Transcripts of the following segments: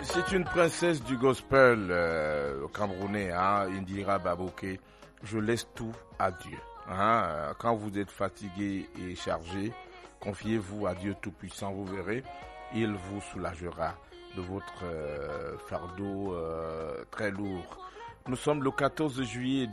C'est une princesse du gospel camerounais, Indira Babouké. Je laisse tout à Dieu. Quand vous êtes fatigué et chargé, confiez-vous à Dieu Tout-Puissant, vous verrez, il vous soulagera de votre fardeau très lourd. Nous sommes le 14 juillet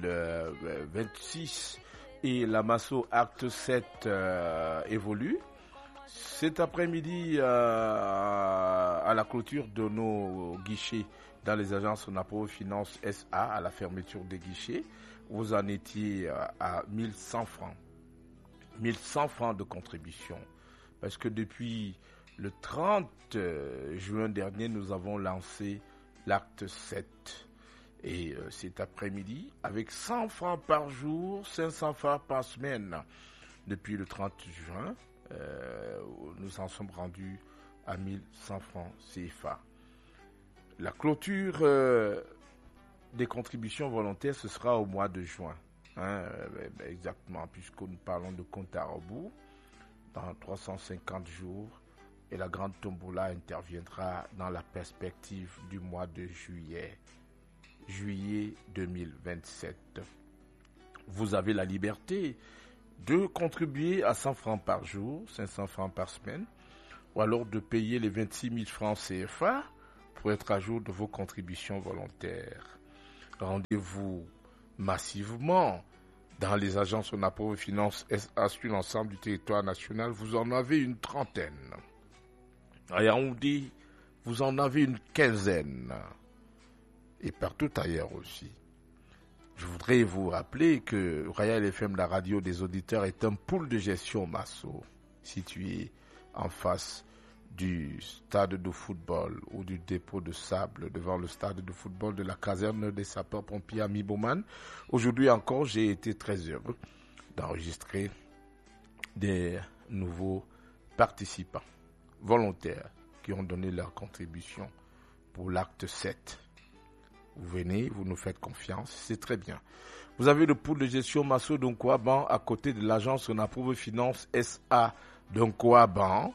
2026 et la Masso Acte 7 évolue. Cet après-midi, à la clôture de nos guichets dans les agences Napo Finance SA, à la fermeture des guichets, vous en étiez à 1100 francs. 1100 francs de contribution. Parce que depuis le 30 juin dernier, nous avons lancé l'acte 7. Et cet après-midi, avec 100 francs par jour, 500 francs par semaine, depuis le 30 juin, nous en sommes rendus à 1100 francs CFA. La clôture des contributions volontaires, ce sera au mois de juin. Exactement, puisque nous parlons de compte à rebours dans 350 jours. Et la grande tombola interviendra dans la perspective du mois de juillet 2027. Vous avez la liberté de contribuer à 100 francs par jour, 500 francs par semaine, ou alors de payer les 26 000 francs CFA pour être à jour de vos contributions volontaires. Rendez-vous massivement dans les agences Napo Finance SA sur l'ensemble du territoire national. Vous en avez une trentaine. À Yaoundé, vous en avez une quinzaine. Et partout ailleurs aussi. Je voudrais vous rappeler que Royal FM, la radio des auditeurs, est un pool de gestion Masso, situé en face du stade de football ou du dépôt de sable devant le stade de football de la caserne des sapeurs-pompiers à Miboman. Aujourd'hui encore, j'ai été très heureux d'enregistrer des nouveaux participants volontaires qui ont donné leur contribution pour l'acte 7. Vous venez, vous nous faites confiance, c'est très bien. Vous avez le pool de gestion Masso d'Onkouaban à côté de l'agence Napo Finance SA d'Onkouaban,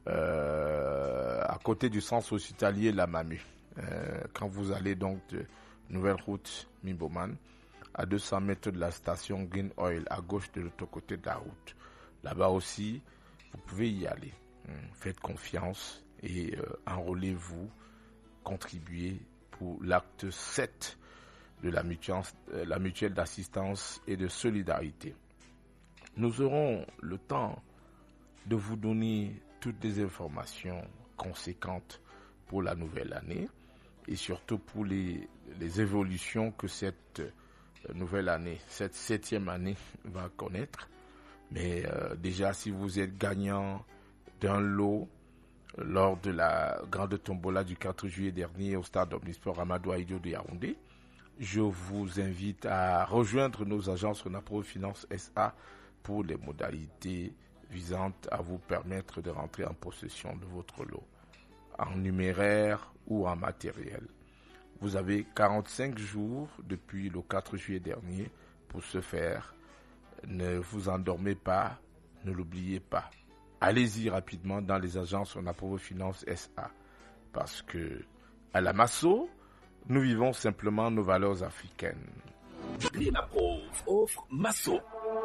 à côté du centre hospitalier La Mamu. Quand vous allez donc de Nouvelle Route Miboman, à 200 mètres de la station Green Oil, à gauche de l'autre côté de la route. Là-bas aussi, vous pouvez y aller. Faites confiance et enrôlez-vous, contribuez pour l'acte 7 de la mutuelle d'assistance et de solidarité. Nous aurons le temps de vous donner toutes les informations conséquentes pour la nouvelle année et surtout pour les évolutions que cette nouvelle année, cette 7e année va connaître. Mais déjà, si vous êtes gagnant d'un lot lors de la grande tombola du 4 juillet dernier au stade Omnisport Amadou Ahidjo de Yaoundé, je vous invite à rejoindre nos agences Napo Finance SA pour les modalités visant à vous permettre de rentrer en possession de votre lot, en numéraire ou en matériel. Vous avez 45 jours depuis le 4 juillet dernier pour ce faire. Ne vous endormez pas, ne l'oubliez pas. Allez-y rapidement dans les agences Napo Finance SA parce que à la Masso, nous vivons simplement nos valeurs africaines. L'INAPRO offre Masso.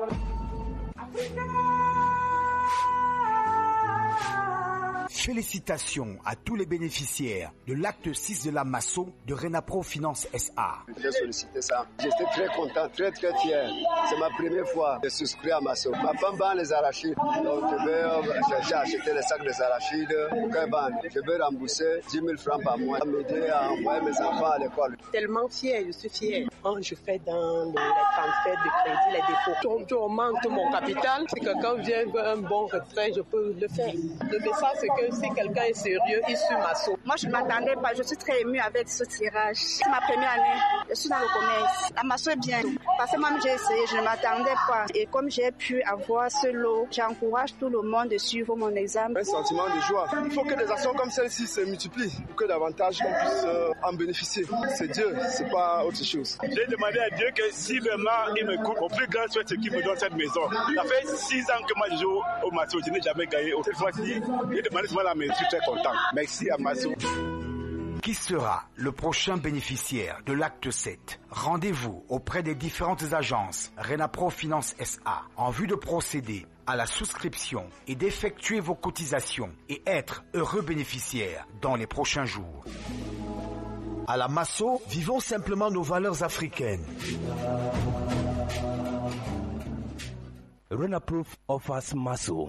Félicitations à tous les bénéficiaires de l'acte 6 de la Masso de Renapro Finance SA. J'ai sollicité ça. J'étais très content, très très fier. C'est ma première fois de souscrire à Masso. Ma femme vend les arachides. Donc j'ai acheté les sacs des arachides. Je vais rembourser 10 000 francs par mois. M'aider à envoyer mes enfants à l'école. Tellement fier, je suis fier. Quand je fais dans les transferts de crédit, les dépôts, je augmente mon capital. Si quelqu'un vient veut un bon retrait, je peux le faire. Le message, c'est que si quelqu'un est sérieux, il suit Masso. Moi, je ne m'attendais pas. Je suis très émue avec ce tirage. C'est ma première année. Je suis dans le commerce. La Masso est bien. Parce que moi, j'ai essayé, je ne m'attendais pas. Et comme j'ai pu avoir ce lot, j'encourage tout le monde de suivre mon examen. Un sentiment de joie. Il faut que des actions comme celle-ci se multiplient pour que davantage qu'on puisse en bénéficier. C'est Dieu, c'est pas autre chose. J'ai demandé à Dieu que si vraiment il me coupe, au plus grand souhait, c'est qu'il me donne cette maison. Ça fait 6 ans que moi je joue au Masso, je n'ai jamais gagné. Cette fois-ci, j'ai demandé souvent la maison, je suis très content. Merci à Masso. Qui sera le prochain bénéficiaire de l'acte 7? Rendez-vous auprès des différentes agences Renapro Finance SA en vue de procéder à la souscription et d'effectuer vos cotisations et être heureux bénéficiaire dans les prochains jours. À la Masso, vivons simplement nos valeurs africaines. Renapro offers Masso.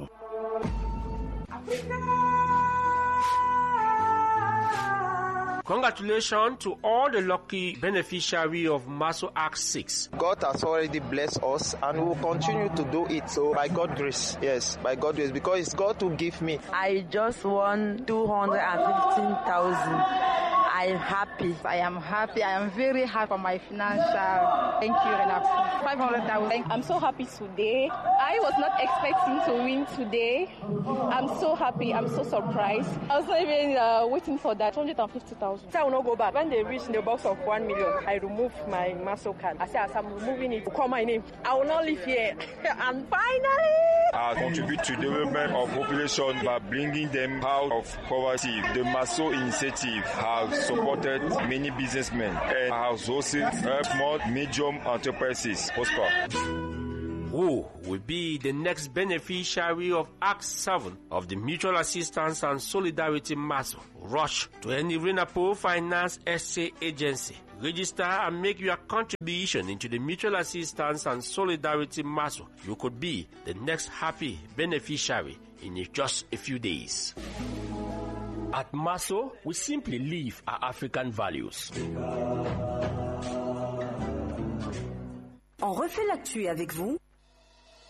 Congratulations to all the lucky beneficiaries of Masso Act 6. God has already blessed us and we will continue to do it. So by God's grace, yes, by God's grace, because it's God who give me. I just won 215,000. I'm happy. I am happy. I am very happy for my financial. Thank you, Renapro. 500,000. I'm so happy today. I was not expecting to win today. I'm so happy. I'm so surprised. I was not even waiting for that. 250,000. I will not go back. When they reach the box of 1 million, I remove my Masso card. I say, as I'm removing it, call my name. I will not live here. And finally, I contribute to the development of population by bringing them out of poverty. The Masso initiative has supported many businessmen and has also helped more medium enterprises prosper. Who will be the next beneficiary of Act 7 of the Mutual Assistance and Solidarity Masso? Rush to any Renapro Finance SA agency. Register and make your contribution into the Mutual Assistance and Solidarity Masso. You could be the next happy beneficiary in just a few days. At Masso, we simply live our African values. On refait l'actu avec vous